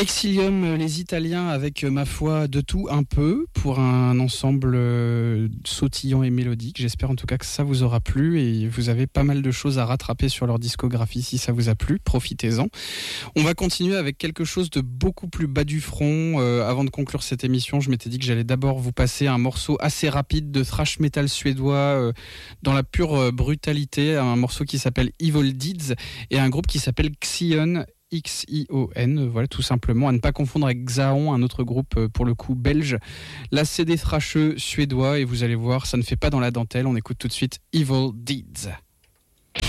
Exilium, les Italiens, avec ma foi de tout un peu, pour un ensemble sautillant et mélodique. J'espère en tout cas que ça vous aura plu et vous avez pas mal de choses à rattraper sur leur discographie. Si ça vous a plu, profitez-en. On va continuer avec quelque chose de beaucoup plus bas du front. Avant de conclure cette émission, je m'étais dit que j'allais d'abord vous passer un morceau assez rapide de thrash metal suédois dans la pure brutalité, un morceau qui s'appelle Evil Deeds et un groupe qui s'appelle Xion. Xion, voilà, tout simplement, à ne pas confondre avec Xaon, un autre groupe pour le coup belge. Là, c'est des thrasheux suédois et vous allez voir, ça ne fait pas dans la dentelle. On écoute tout de suite Evil Deeds.